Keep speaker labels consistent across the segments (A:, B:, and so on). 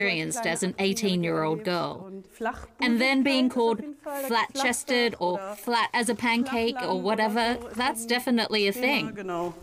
A: experienced as an 18-year-old girl. And then being called flat-chested or flat as a pancake or whatever, that's definitely a thing.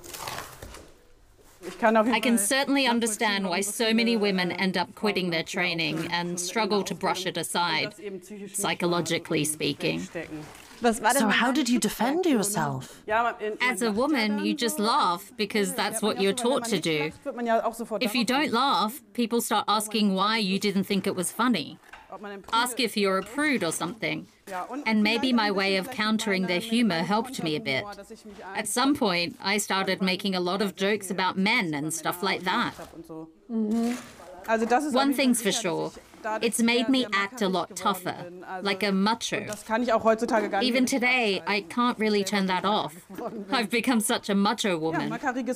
A: I can certainly understand why so many women end up quitting their training and struggle to brush it aside, psychologically speaking.
B: So how did you defend yourself?
A: As a woman, you just laugh because that's what you're taught to do. If you don't laugh, people start asking why you didn't think it was funny. Ask if you're a prude or something. And maybe my way of countering their humor helped me a bit. At some point, I started making a lot of jokes about men and stuff like that. One thing's for sure, it's made me act a lot tougher, like a macho. Even today, I can't really turn that off. I've become such a macho woman.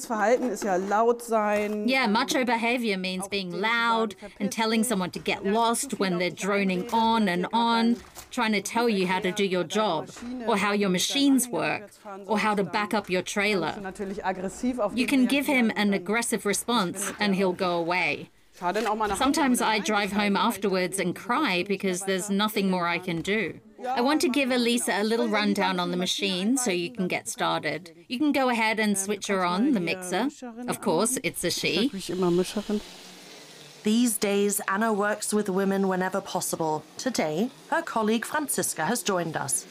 A: Yeah, macho behavior means being loud and telling someone to get lost when they're droning on, trying to tell you how to do your job, or how your machines work, or how to back up your trailer. You can give him an aggressive response and he'll go away. Sometimes I drive home afterwards and cry because there's nothing more I can do. I want to give Elisa a little rundown on the machine so you can get started. You can go ahead and switch her on, the mixer. Of course, it's a she.
B: These days, Anna works with women whenever possible. Today, her colleague Franziska has joined us.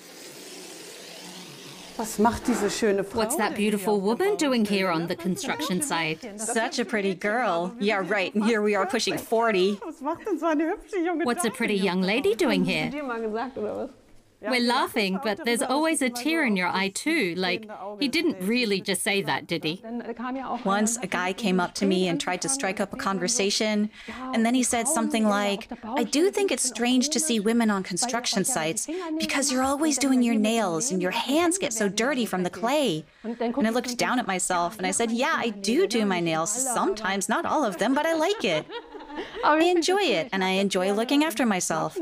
A: What's that beautiful woman doing here on the construction site?
C: Such a pretty girl. Yeah, right. And here we are pushing 40.
A: What's a pretty young lady doing here? We're laughing, but there's always a tear in your eye too. Like, he didn't really just say that, did he?
C: Once a guy came up to me and tried to strike up a conversation, and then he said something like, "I do think it's strange to see women on construction sites because you're always doing your nails and your hands get so dirty from the clay." And I looked down at myself and I said, "Yeah, I do my nails sometimes, not all of them, but I like it. I enjoy it, and I enjoy looking after myself."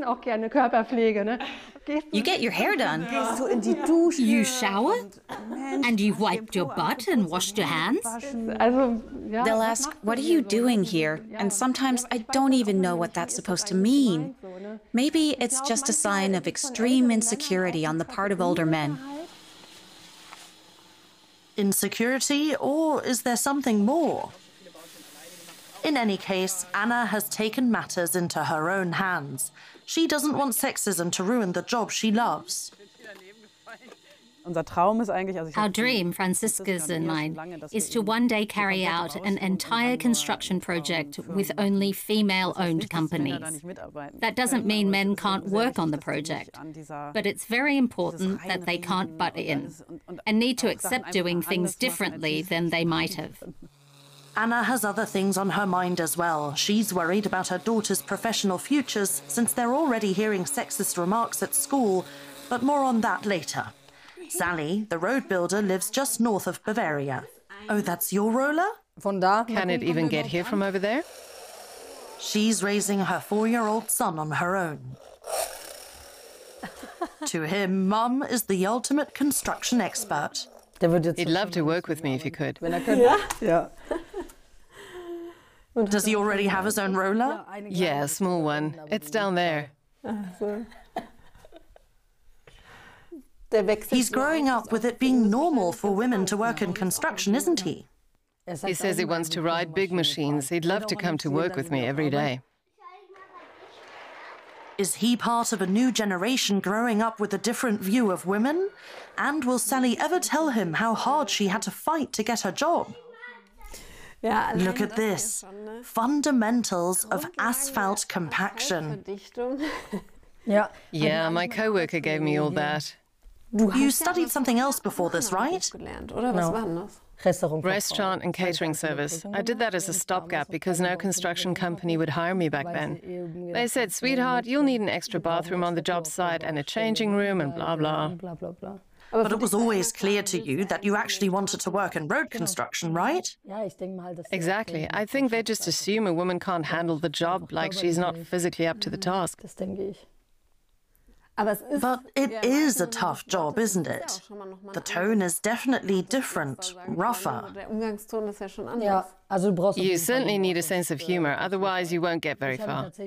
C: You get your hair done.
A: You shower? And you've wiped your butt and washed your hands?
C: They'll ask, "What are you doing here?" And sometimes I don't even know what that's supposed to mean. Maybe it's just a sign of extreme insecurity on the part of older men.
B: Insecurity, or is there something more? In any case, Anna has taken matters into her own hands. She doesn't want sexism to ruin the job she loves.
A: Our dream, Franziska's and mine, is to one day carry out an entire construction project with only female-owned companies. That doesn't mean men can't work on the project, but it's very important that they can't butt in and need to accept doing things differently than they might have.
B: Anna has other things on her mind as well. She's worried about her daughter's professional futures since they're already hearing sexist remarks at school, but more on that later. Sally, the road builder, lives just north of Bavaria. Oh, that's your roller?
D: Can it even get here from over there?
B: She's raising her 4-year-old son on her own. To him, Mum is the ultimate construction expert.
D: He'd love to work with me if he could.
B: Does he already have his own roller?
D: Yeah, a small one. It's down there.
B: He's growing up with it being normal for women to work in construction, isn't he?
D: He says he wants to ride big machines. He'd love to come to work with me every day.
B: Is he part of a new generation growing up with a different view of women? And will Sally ever tell him how hard she had to fight to get her job? Look at this. Fundamentals of asphalt compaction.
D: Yeah, my co-worker gave me all that.
B: You studied something else before this, right?
E: No.
D: Restaurant and catering service. I did that as a stopgap because no construction company would hire me back then. They said, "Sweetheart, you'll need an extra bathroom on the job site and a changing room and blah, blah."
B: But it was always clear to you that you actually wanted to work in road construction, right?
D: Exactly. I think they just assume a woman can't handle the job, like she's not physically up to the task.
B: But it is a tough job, isn't it? The tone is definitely different, rougher.
D: You certainly need a sense of humor, otherwise you won't get very far.